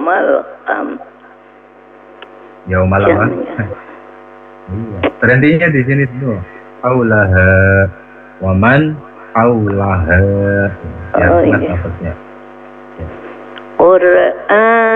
yaumal Yaumal apa? Iya. Berhentinya di sini dulu. Haulaha waman haulaha. Ya, Oh, jelas iya. maksudnya. Qur'an